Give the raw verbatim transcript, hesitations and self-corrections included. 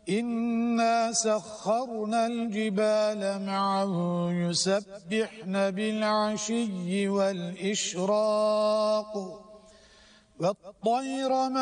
إنا سخرنا الجبال معه يسبحن بالعشي والإشراق والطير